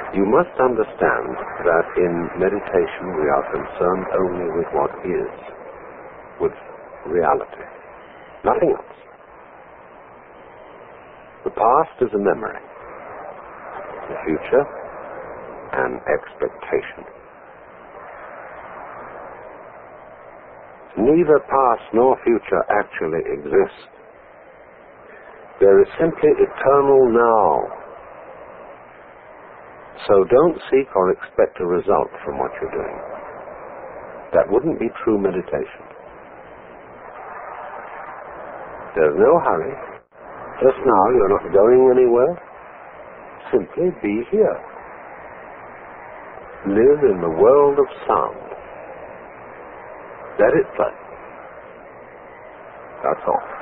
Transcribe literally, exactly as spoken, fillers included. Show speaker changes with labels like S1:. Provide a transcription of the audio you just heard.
S1: You must understand that in meditation we are concerned only with what is, with reality, nothing else. The past is a memory, the future an expectation. Neither past nor future actually exist. There is simply eternal now. So don't seek or expect a result from what you're doing. That wouldn't be true meditation. There's no hurry. Just now you're not going anywhere. Simply be here. Live in the world of sound. Let it play. That's all.